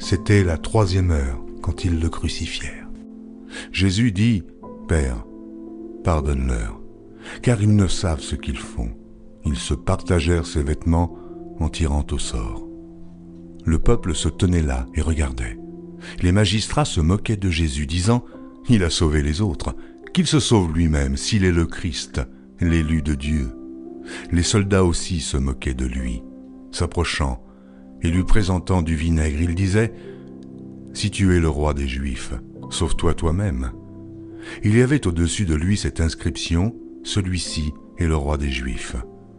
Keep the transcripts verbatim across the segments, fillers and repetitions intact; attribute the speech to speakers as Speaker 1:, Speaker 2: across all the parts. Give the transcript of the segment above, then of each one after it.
Speaker 1: C'était la troisième heure quand ils le crucifièrent. Jésus dit, « Père, pardonne-leur, car ils ne savent ce qu'ils font. » Ils se partagèrent ses vêtements en tirant au sort. Le peuple se tenait là et regardait. Les magistrats se moquaient de Jésus, disant « Il a sauvé les autres, qu'il se sauve lui-même s'il est le Christ, l'élu de Dieu. » Les soldats aussi se moquaient de lui. S'approchant et lui présentant du vinaigre, il disait « Si tu es le roi des Juifs, sauve-toi toi-même. » Il y avait au-dessus de lui cette inscription « Celui-ci est le roi des Juifs. »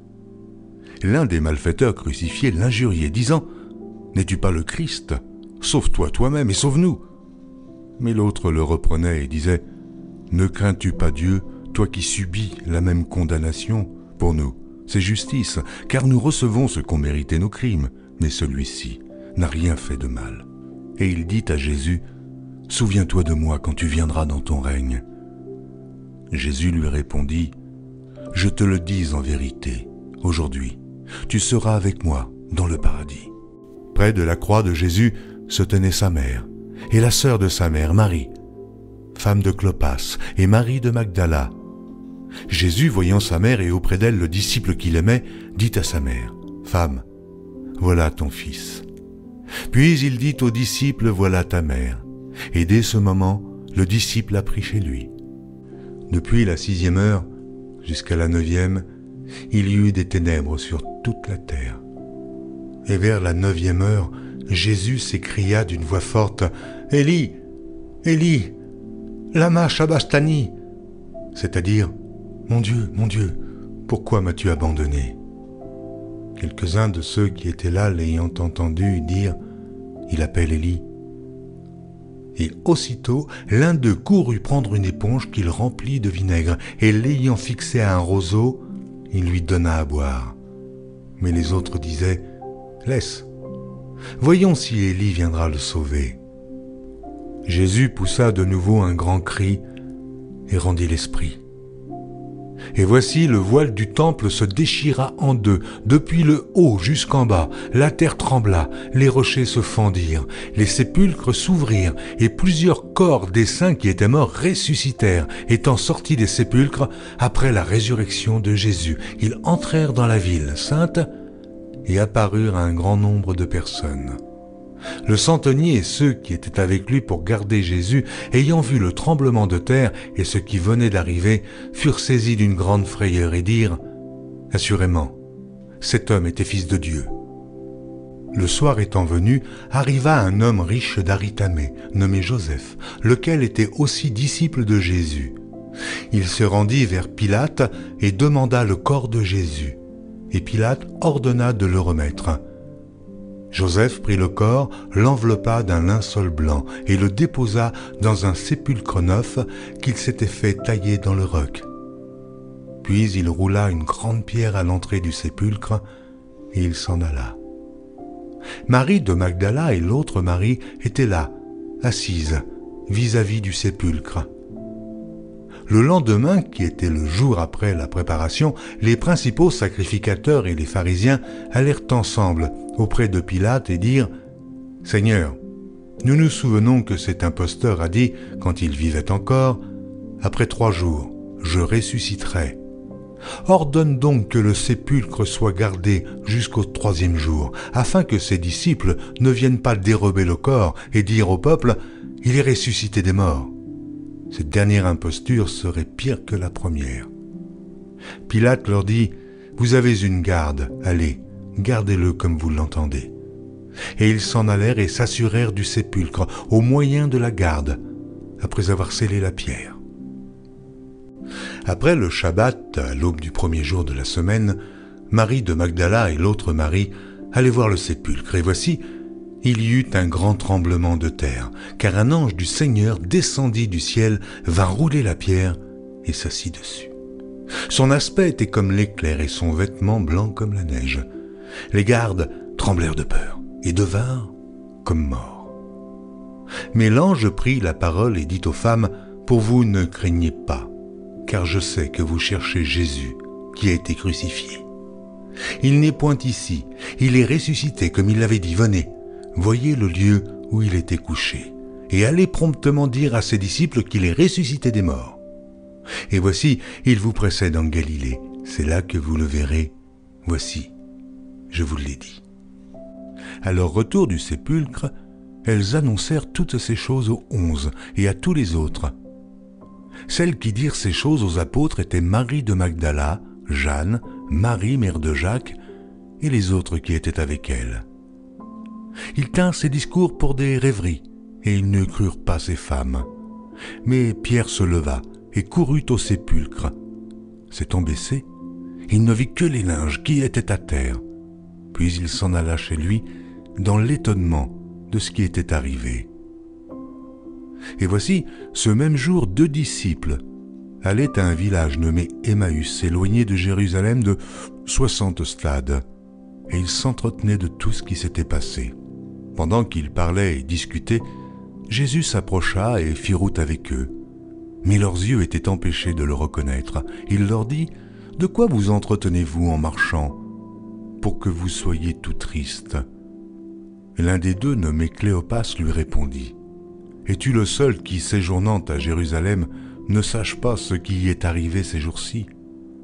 Speaker 1: L'un des malfaiteurs crucifiés l'injuriait, disant « N'es-tu pas le Christ? Sauve-toi toi-même et sauve-nous. » Mais l'autre le reprenait et disait « Ne crains-tu pas Dieu, toi qui subis la même condamnation? Pour nous, c'est justice, car nous recevons ce qu'ont mérité nos crimes, mais celui-ci n'a rien fait de mal. » Et il dit à Jésus « Souviens-toi de moi quand tu viendras dans ton règne. » Jésus lui répondit « Je te le dis en vérité, aujourd'hui, tu seras avec moi dans le paradis. » Près de la croix de Jésus se tenait sa mère, et la sœur de sa mère, Marie, femme de Clopas, et Marie de Magdala. Jésus, voyant sa mère et auprès d'elle le disciple qu'il aimait, dit à sa mère, « Femme, voilà ton fils. » Puis il dit au disciple, « Voilà ta mère. » Et dès ce moment, le disciple a pris chez lui. Depuis la sixième heure jusqu'à la neuvième, il y eut des ténèbres sur toute la terre. Et vers la neuvième heure, Jésus s'écria d'une voix forte, « Élie, Élie, lama sabachthani » c'est-à-dire, « Mon Dieu, mon Dieu, pourquoi m'as-tu abandonné ?» Quelques-uns de ceux qui étaient là l'ayant entendu dire, « Il appelle Élie. » Et aussitôt, l'un d'eux courut prendre une éponge qu'il remplit de vinaigre, et l'ayant fixée à un roseau, il lui donna à boire. Mais les autres disaient, « Laisse, voyons si Élie viendra le sauver. » Jésus poussa de nouveau un grand cri et rendit l'esprit. Et voici le voile du temple se déchira en deux, depuis le haut jusqu'en bas. La terre trembla, les rochers se fendirent, les sépulcres s'ouvrirent, et plusieurs corps des saints qui étaient morts ressuscitèrent, étant sortis des sépulcres après la résurrection de Jésus. Ils entrèrent dans la ville sainte et apparurent à un grand nombre de personnes. Le centenier et ceux qui étaient avec lui pour garder Jésus, ayant vu le tremblement de terre et ce qui venait d'arriver, furent saisis d'une grande frayeur et dirent « Assurément, cet homme était fils de Dieu. » Le soir étant venu, arriva un homme riche d'Aritamée, nommé Joseph, lequel était aussi disciple de Jésus. Il se rendit vers Pilate et demanda le corps de Jésus. Et Pilate ordonna de le remettre. Joseph prit le corps, l'enveloppa d'un linceul blanc et le déposa dans un sépulcre neuf qu'il s'était fait tailler dans le roc. Puis il roula une grande pierre à l'entrée du sépulcre et il s'en alla. Marie de Magdala et l'autre Marie étaient là, assises, vis-à-vis du sépulcre. Le lendemain, qui était le jour après la préparation, les principaux sacrificateurs et les pharisiens allèrent ensemble auprès de Pilate et dirent « Seigneur, nous nous souvenons que cet imposteur a dit, quand il vivait encore, « Après trois jours, je ressusciterai. Ordonne donc que le sépulcre soit gardé jusqu'au troisième jour, afin que ses disciples ne viennent pas dérober le corps et dire au peuple « Il est ressuscité des morts ». Cette dernière imposture serait pire que la première. Pilate leur dit « Vous avez une garde, allez, gardez-le comme vous l'entendez. » Et ils s'en allèrent et s'assurèrent du sépulcre au moyen de la garde, après avoir scellé la pierre. Après le Shabbat, à l'aube du premier jour de la semaine, Marie de Magdala et l'autre Marie allaient voir le sépulcre, et voici, il y eut un grand tremblement de terre, car un ange du Seigneur descendit du ciel, vint rouler la pierre et s'assit dessus. Son aspect était comme l'éclair et son vêtement blanc comme la neige. Les gardes tremblèrent de peur et devinrent comme morts. Mais l'ange prit la parole et dit aux femmes, « Pour vous ne craignez pas, car je sais que vous cherchez Jésus qui a été crucifié. Il n'est point ici, il est ressuscité comme il l'avait dit, venez. Voyez le lieu où il était couché, et allez promptement dire à ses disciples qu'il est ressuscité des morts. Et voici, il vous précède en Galilée, c'est là que vous le verrez. Voici, je vous l'ai dit. À leur retour du sépulcre, elles annoncèrent toutes ces choses aux onze et à tous les autres. Celles qui dirent ces choses aux apôtres étaient Marie de Magdala, Jeanne, Marie, mère de Jacques, et les autres qui étaient avec elle. Ils tinrent ces discours pour des rêveries, et ils ne crurent pas ces femmes. Mais Pierre se leva et courut au sépulcre. S'étant baissé, il ne vit que les linges qui étaient à terre. Puis il s'en alla chez lui dans l'étonnement de ce qui était arrivé. Et voici, ce même jour, deux disciples allaient à un village nommé Emmaüs, éloigné de Jérusalem de soixante stades, et ils s'entretenaient de tout ce qui s'était passé. Pendant qu'ils parlaient et discutaient, Jésus s'approcha et fit route avec eux. Mais leurs yeux étaient empêchés de le reconnaître. Il leur dit, « De quoi vous entretenez-vous en marchant, pour que vous soyez tout tristes ?» L'un des deux, nommé Cléopas, lui répondit, « Es-tu le seul qui, séjournant à Jérusalem, ne sache pas ce qui y est arrivé ces jours-ci ?»« Quoi ?»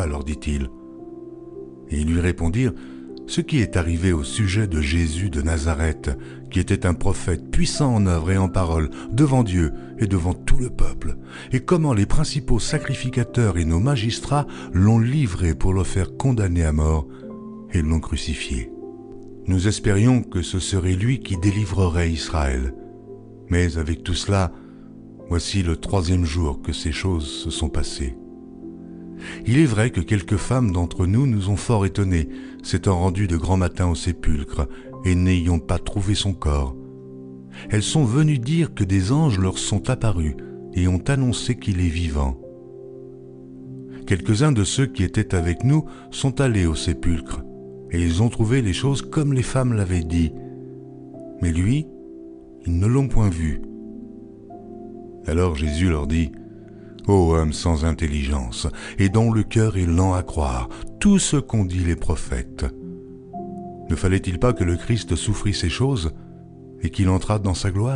Speaker 1: leur dit-il. Et ils lui répondirent, « Ce qui est arrivé au sujet de Jésus de Nazareth, qui était un prophète puissant en œuvre et en parole, devant Dieu et devant tout le peuple, et comment les principaux sacrificateurs et nos magistrats l'ont livré pour le faire condamner à mort et l'ont crucifié. Nous espérions que ce serait lui qui délivrerait Israël. Mais avec tout cela, voici le troisième jour que ces choses se sont passées. Il est vrai que quelques femmes d'entre nous nous ont fort étonnés, s'étant rendues de grand matin au sépulcre et n'ayant pas trouvé son corps. Elles sont venues dire que des anges leur sont apparus et ont annoncé qu'il est vivant. Quelques-uns de ceux qui étaient avec nous sont allés au sépulcre et ils ont trouvé les choses comme les femmes l'avaient dit. Mais lui, ils ne l'ont point vu. Alors Jésus leur dit, « Ô homme sans intelligence, et dont le cœur est lent à croire, tout ce qu'ont dit les prophètes. Ne fallait-il pas que le Christ souffrit ces choses, et qu'il entrât dans sa gloire ?»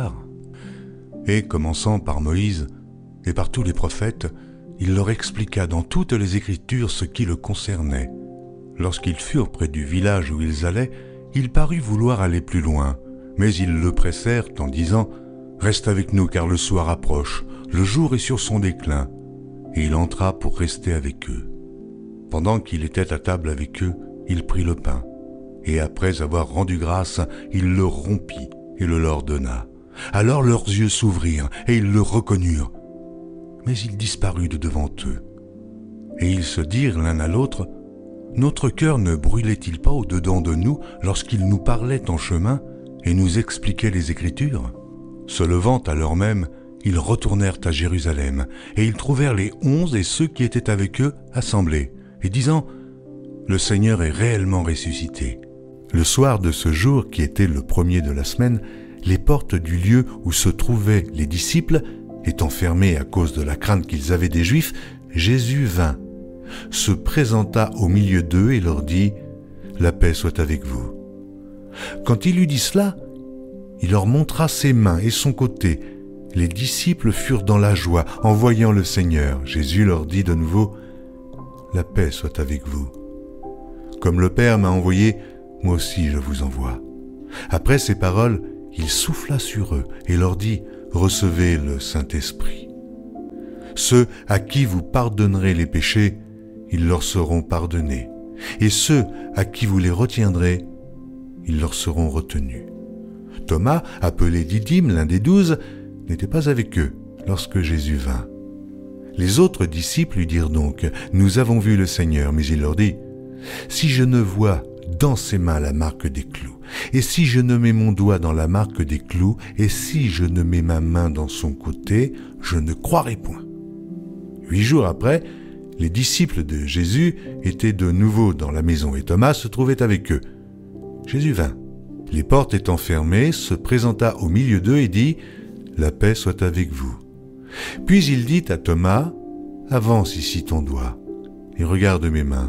Speaker 1: Et commençant par Moïse et par tous les prophètes, il leur expliqua dans toutes les Écritures ce qui le concernait. Lorsqu'ils furent près du village où ils allaient, il parut vouloir aller plus loin, mais ils le pressèrent en disant « Reste avec nous car le soir approche, le jour est sur son déclin. » Et il entra pour rester avec eux. Pendant qu'il était à table avec eux, il prit le pain, et après avoir rendu grâce, il le rompit et le leur donna. Alors leurs yeux s'ouvrirent et ils le reconnurent, mais il disparut de devant eux. Et ils se dirent l'un à l'autre, « Notre cœur ne brûlait-il pas au-dedans de nous lorsqu'il nous parlait en chemin et nous expliquait les Écritures ?» Se levant à l'heure même, ils retournèrent à Jérusalem, et ils trouvèrent les onze et ceux qui étaient avec eux assemblés, et disant, « Le Seigneur est réellement ressuscité. » Le soir de ce jour, qui était le premier de la semaine, les portes du lieu où se trouvaient les disciples, étant fermées à cause de la crainte qu'ils avaient des Juifs, Jésus vint, se présenta au milieu d'eux et leur dit, « La paix soit avec vous. » Quand il eut dit cela, il leur montra ses mains et son côté. Les disciples furent dans la joie en voyant le Seigneur. Jésus leur dit de nouveau, « La paix soit avec vous. Comme le Père m'a envoyé, moi aussi je vous envoie. » Après ces paroles, il souffla sur eux et leur dit, « Recevez le Saint-Esprit. Ceux à qui vous pardonnerez les péchés, ils leur seront pardonnés. Et ceux à qui vous les retiendrez, ils leur seront retenus. » Thomas, appelé Didyme, l'un des douze, n'était pas avec eux lorsque Jésus vint. Les autres disciples lui dirent donc, « Nous avons vu le Seigneur. » Mais il leur dit, « Si je ne vois dans ses mains la marque des clous, et si je ne mets mon doigt dans la marque des clous, et si je ne mets ma main dans son côté, je ne croirai point. » Huit jours après, les disciples de Jésus étaient de nouveau dans la maison, et Thomas se trouvait avec eux. Jésus vint. Les portes étant fermées, se présenta au milieu d'eux et dit, « La paix soit avec vous. » Puis il dit à Thomas, « Avance ici ton doigt, et regarde mes mains.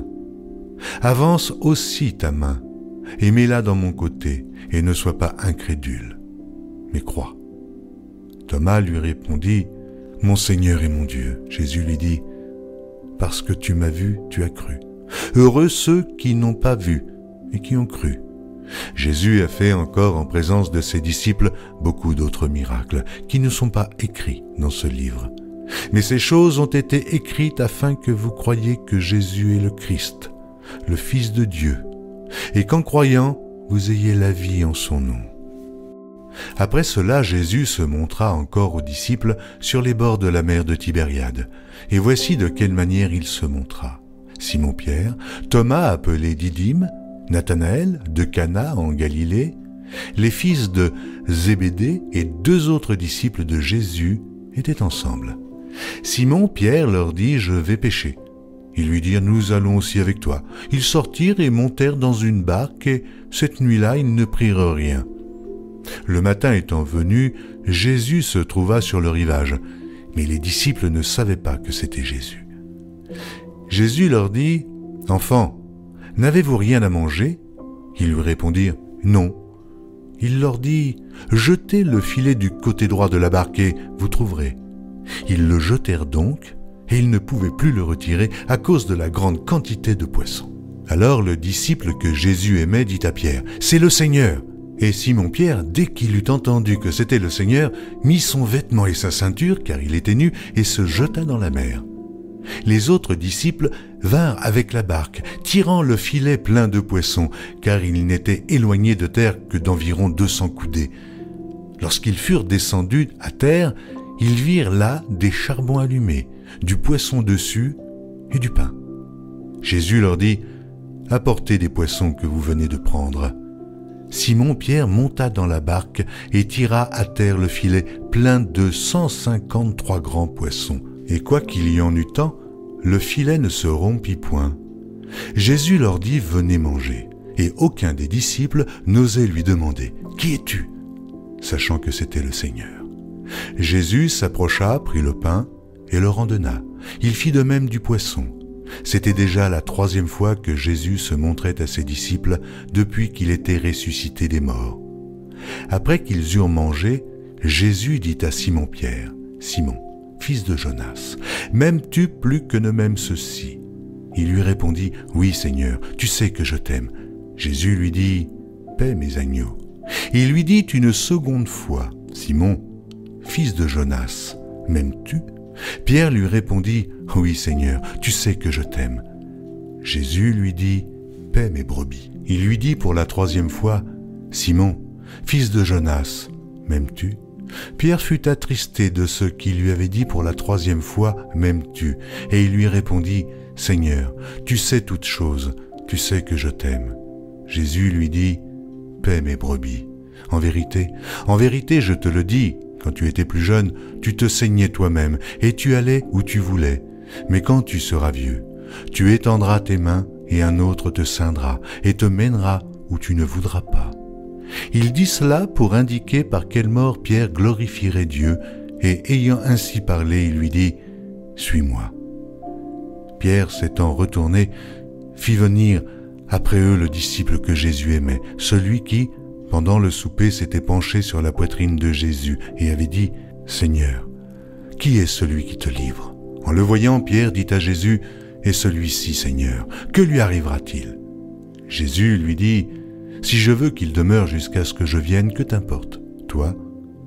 Speaker 1: Avance aussi ta main, et mets-la dans mon côté, et ne sois pas incrédule, mais crois. Thomas lui répondit, « Mon Seigneur et mon Dieu. » Jésus lui dit, « Parce que tu m'as vu, tu as cru. Heureux ceux qui n'ont pas vu et qui ont cru. » Jésus a fait encore en présence de ses disciples beaucoup d'autres miracles qui ne sont pas écrits dans ce livre. Mais ces choses ont été écrites afin que vous croyiez que Jésus est le Christ, le Fils de Dieu, et qu'en croyant, vous ayez la vie en son nom. Après cela, Jésus se montra encore aux disciples sur les bords de la mer de Tibériade. Et voici de quelle manière il se montra. Simon-Pierre, Thomas appelé Didyme, Nathanaël de Cana en Galilée, les fils de Zébédée et deux autres disciples de Jésus étaient ensemble. Simon Pierre leur dit « Je vais pêcher ». Ils lui dirent « Nous allons aussi avec toi ». Ils sortirent et montèrent dans une barque et cette nuit-là ils ne prirent rien. Le matin étant venu, Jésus se trouva sur le rivage, mais les disciples ne savaient pas que c'était Jésus. Jésus leur dit « Enfants, n'avez-vous rien à manger ?» Ils lui répondirent « Non ». Il leur dit « Jetez le filet du côté droit de la barque et vous trouverez. » Ils le jetèrent donc, et ils ne pouvaient plus le retirer à cause de la grande quantité de poissons. Alors le disciple que Jésus aimait dit à Pierre « C'est le Seigneur !» Et Simon-Pierre, dès qu'il eut entendu que c'était le Seigneur, mit son vêtement et sa ceinture, car il était nu, et se jeta dans la mer. Les autres disciples vinrent avec la barque, tirant le filet plein de poissons, car ils n'étaient éloignés de terre que d'environ deux cents coudées. Lorsqu'ils furent descendus à terre, ils virent là des charbons allumés, du poisson dessus et du pain. Jésus leur dit « Apportez des poissons que vous venez de prendre. » Simon-Pierre monta dans la barque et tira à terre le filet plein de cent cinquante-trois grands poissons. Et quoiqu'il y en eût tant, le filet ne se rompit point. Jésus leur dit « Venez manger ». Et aucun des disciples n'osait lui demander « Qui es-tu » sachant que c'était le Seigneur. Jésus s'approcha, prit le pain et leur en donna. Il fit de même du poisson. C'était déjà la troisième fois que Jésus se montrait à ses disciples depuis qu'il était ressuscité des morts. Après qu'ils eurent mangé, Jésus dit à Simon-Pierre, « Simon, fils de Jonas, m'aimes-tu plus que ne m'aime ceux-ci » Il lui répondit, « Oui, Seigneur, tu sais que je t'aime. » Jésus lui dit, « Paie mes agneaux. » Il lui dit une seconde fois, « Simon, fils de Jonas, m'aimes-tu » Pierre lui répondit, « Oui, Seigneur, tu sais que je t'aime. » Jésus lui dit, « Paie mes brebis. » Il lui dit pour la troisième fois, « Simon, fils de Jonas, m'aimes-tu » Pierre fut attristé de ce qu'il lui avait dit pour la troisième fois, « M'aimes-tu » Et il lui répondit, « Seigneur, tu sais toutes choses, tu sais que je t'aime. » Jésus lui dit, « Paie mes brebis. En vérité, en vérité, je te le dis, quand tu étais plus jeune, tu te saignais toi-même et tu allais où tu voulais. Mais quand tu seras vieux, tu étendras tes mains et un autre te ceindra et te mènera où tu ne voudras pas. » Il dit cela pour indiquer par quelle mort Pierre glorifierait Dieu, et ayant ainsi parlé, il lui dit « Suis-moi. » Pierre, s'étant retourné, fit venir après eux le disciple que Jésus aimait, celui qui, pendant le souper, s'était penché sur la poitrine de Jésus et avait dit « Seigneur, qui est celui qui te livre ?» En le voyant, Pierre dit à Jésus « Et celui-ci, Seigneur, que lui arrivera-t-il » Jésus lui dit « Si je veux qu'il demeure jusqu'à ce que je vienne, que t'importe? Toi, suis-moi. »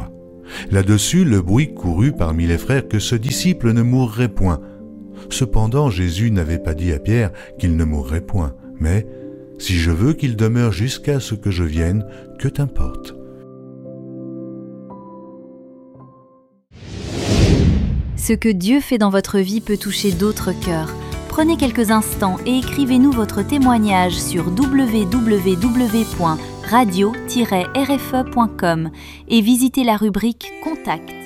Speaker 1: Là-dessus, le bruit courut parmi les frères que ce disciple ne mourrait point. Cependant, Jésus n'avait pas dit à Pierre qu'il ne mourrait point, mais « Si je veux qu'il demeure jusqu'à ce que je vienne, que t'importe? »
Speaker 2: Ce que Dieu fait dans votre vie peut toucher d'autres cœurs. Prenez quelques instants et écrivez-nous votre témoignage sur w w w point radio tiret r f e point com et visitez la rubrique Contact.